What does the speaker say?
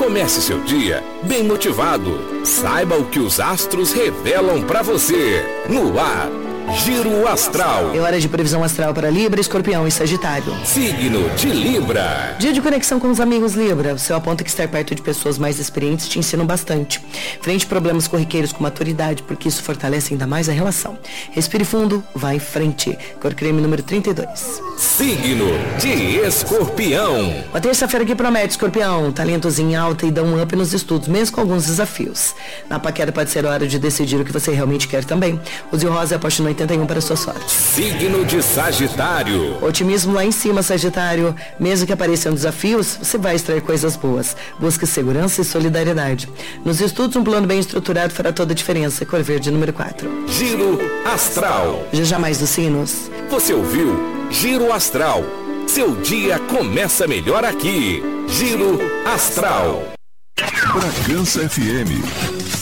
Comece seu dia bem motivado. Saiba o que os astros revelam para você. No ar, Giro Astral. É hora de previsão astral para Libra, Escorpião e Sagitário. Signo de Libra. Dia de conexão com os amigos, Libra. O céu aponta que estar perto de pessoas mais experientes te ensinam bastante. Frente problemas corriqueiros com maturidade, porque isso fortalece ainda mais a relação. Respire fundo, vá em frente. Cor creme número 32. Signo de Escorpião. Uma terça-feira que promete, Escorpião. Talentos em alta e dão um up nos estudos, mesmo com alguns desafios. Na paquera pode ser hora de decidir o que você realmente quer também. Use o rosa e aposte no 81 para a sua sorte. Signo de Sagitário. Otimismo lá em cima, Sagitário. Mesmo que apareçam desafios, você vai extrair coisas boas. Busque segurança e solidariedade. Nos estudos, um plano bem estruturado fará toda a diferença. Cor verde número 4. Giro Astral. Já mais dos sinos. Você ouviu Giro Astral. Seu dia começa melhor aqui. Giro Astral. Bragança FM.